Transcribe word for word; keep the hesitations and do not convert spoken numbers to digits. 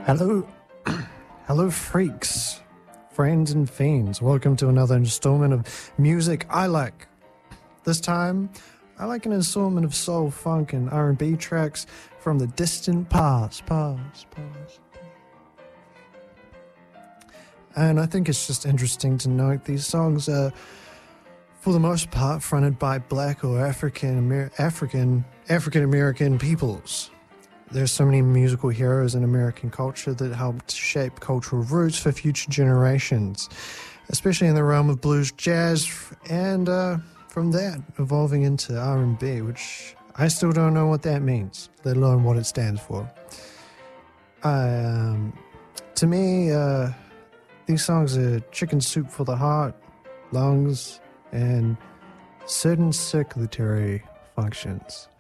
Hello, hello, freaks, friends, and fiends. Welcome to another installment of Music I Like. This time, I like an assortment of soul, funk, and R and B tracks from the distant past. Past, past. And I think it's just interesting to note these songs are, for the most part, fronted by Black or African Amer- African African American peoples. There's so many musical heroes in American culture that helped shape cultural roots for future generations, especially in the realm of blues, jazz, and uh, from that evolving into R and B, which I still don't know what that means, let alone what it stands for. Um, to me, uh, these songs are chicken soup for the heart, lungs, and certain circulatory functions.